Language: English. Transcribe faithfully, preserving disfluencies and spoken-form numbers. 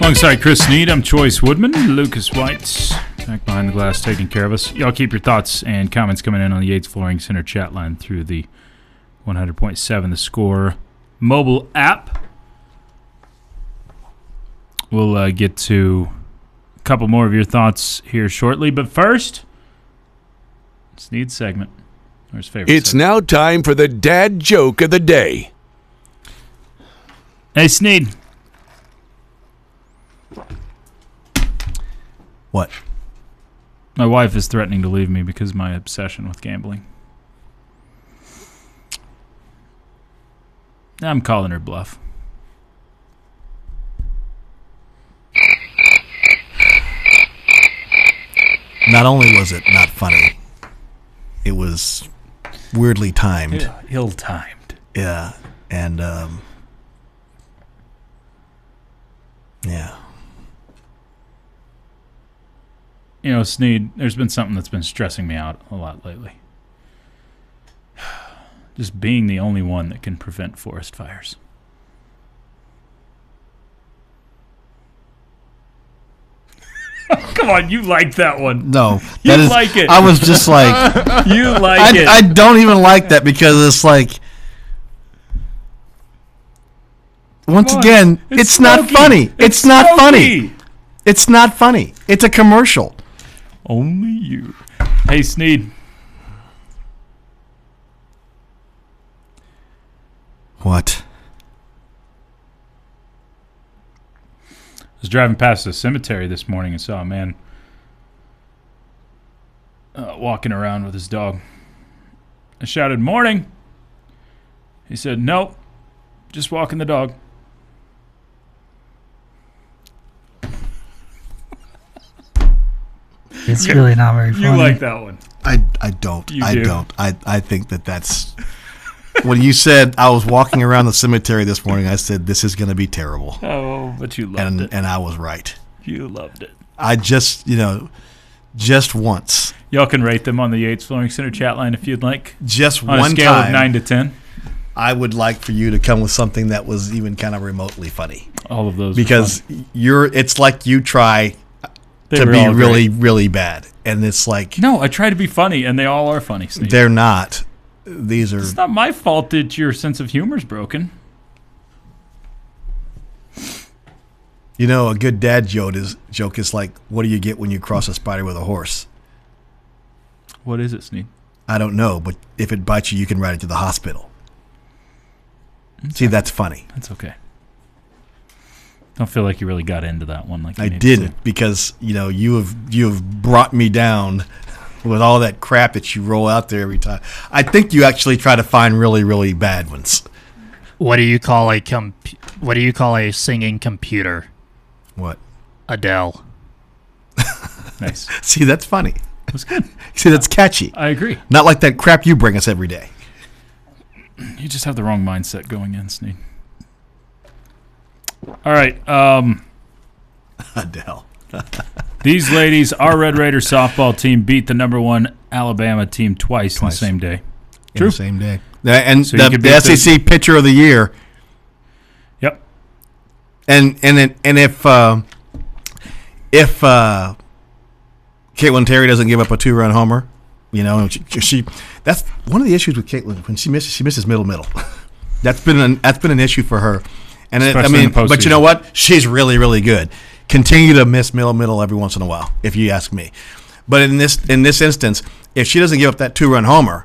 Alongside Chris Sneed, I'm Choice Woodman. Lucas White back behind the glass taking care of us. Y'all keep your thoughts and comments coming in on the Yates Flooring Center chat line through the one hundred point seven The Score mobile app. We'll uh, get to a couple more of your thoughts here shortly, but first, Sneed segment. Or his favorite It's segment. now time for the dad joke of the day. Hey, Sneed. What? My wife is threatening to leave me because of my obsession with gambling. I'm calling her bluff. Not only was it not funny, it was weirdly timed. Ill-timed. Yeah, and um, yeah. You know, Sneed, there's been something that's been stressing me out a lot lately. Just being the only one that can prevent forest fires. Come on, you like that one. No, You that is, like it. I was just like, You like I, it. I don't even like that because it's like, once Come on, again, it's it's, not smoky. funny. It's It's, not smoky. funny. It's not funny. It's a commercial. Only you. Hey, Sneed. What? I was driving past a cemetery this morning and saw a man uh, walking around with his dog. I shouted, "Morning!" He said, "Nope, just walking the dog." It's really not very funny. You like that one. I, I don't. You I do. don't. I, I think that that's... When you said I was walking around the cemetery this morning, I said, this is going to be terrible. Oh, but you loved And it. and I was right. You loved it. I just, you know, just once. Y'all can rate them on the Yates Flooring Center chat line if you'd like. Just On one a scale time, of nine to ten. I would like for you to come with something that was even kind of remotely funny. All of those. were Because fun. you're, it's like you try They to were be all really, great. really bad. And it's like, No, I try to be funny, and they all are funny, Steve. they're not. These are... It's not my fault that your sense of humor is broken. You know, a good dad joke is, joke is like, what do you get when you cross a spider with a horse? What is it, Sneed? I don't know, but if it bites you, you can ride it to the hospital. See, that's funny. That's okay. Don't feel like you really got into that one. Like you I needed didn't to. because, you know, you have you have brought me down with all that crap that you roll out there every time. I think you actually try to find really, really bad ones. What do you call a com- What do you call a singing computer? What? Adele. Nice. See, that's funny. That was good. See, that's catchy. I agree. Not like that crap you bring us every day. You just have the wrong mindset going in, Sneed. All right. Um, Adele. these ladies, our Red Raider softball team beat the number one Alabama team twice, Twice. in the same day. In True. the same day. And So you the, could the beat S E C Pitcher of the Year. Yep. And and it- and if uh, if uh, Caitlin Terry doesn't give up a two-run homer, you know, she, she that's one of the issues with Caitlin when she misses she misses middle middle. that's been an, that's been an issue for her. And it, I Especially in mean, the but you know what? She's really really good. Continue to miss middle middle every once in a while, if you ask me. But in this in this instance, if she doesn't give up that two-run homer,